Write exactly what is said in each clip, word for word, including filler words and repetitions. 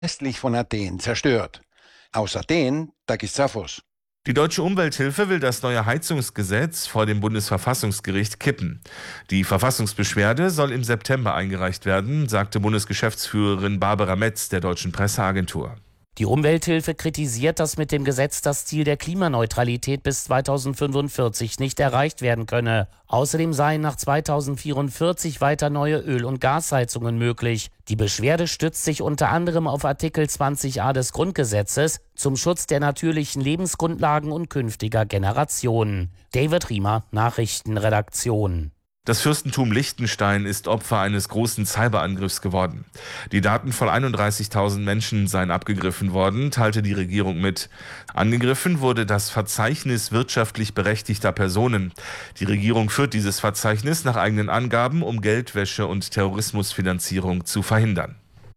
Westlich von Athen zerstört. Aus Athen, Takis Zaphos. Die Deutsche Umwelthilfe will das neue Heizungsgesetz vor dem Bundesverfassungsgericht kippen. Die Verfassungsbeschwerde soll im September eingereicht werden, sagte Bundesgeschäftsführerin Barbara Metz der Deutschen Presseagentur. Die Umwelthilfe kritisiert, dass mit dem Gesetz das Ziel der Klimaneutralität bis zweitausendfünfundvierzig nicht erreicht werden könne. Außerdem seien nach zweitausendvierundvierzig weiter neue Öl- und Gasheizungen möglich. Die Beschwerde stützt sich unter anderem auf Artikel zwanzig a des Grundgesetzes zum Schutz der natürlichen Lebensgrundlagen und künftiger Generationen. David Riemer, Nachrichtenredaktion. Das Fürstentum Liechtenstein ist Opfer eines großen Cyberangriffs geworden. Die Daten von einunddreißigtausend Menschen seien abgegriffen worden, teilte die Regierung mit. Angegriffen wurde das Verzeichnis wirtschaftlich berechtigter Personen. Die Regierung führt dieses Verzeichnis nach eigenen Angaben, um Geldwäsche und Terrorismusfinanzierung zu verhindern.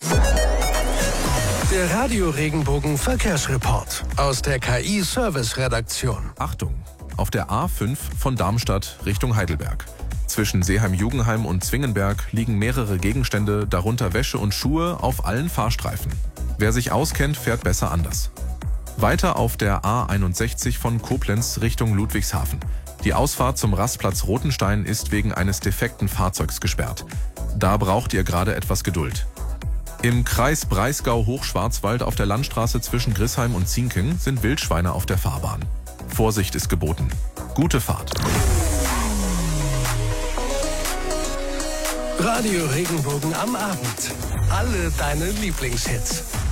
Der Radio-Regenbogen Verkehrsreport aus der K I-Service-Redaktion. Achtung! Auf der A fünf von Darmstadt Richtung Heidelberg. Zwischen Seeheim-Jugenheim und Zwingenberg liegen mehrere Gegenstände, darunter Wäsche und Schuhe, auf allen Fahrstreifen. Wer sich auskennt, fährt besser anders. Weiter auf der A einundsechzig von Koblenz Richtung Ludwigshafen. Die Ausfahrt zum Rastplatz Rotenstein ist wegen eines defekten Fahrzeugs gesperrt. Da braucht ihr gerade etwas Geduld. Im Kreis Breisgau-Hochschwarzwald auf der Landstraße zwischen Grisheim und Zienking sind Wildschweine auf der Fahrbahn. Vorsicht ist geboten. Gute Fahrt. Radio Regenbogen am Abend. Alle deine Lieblingshits.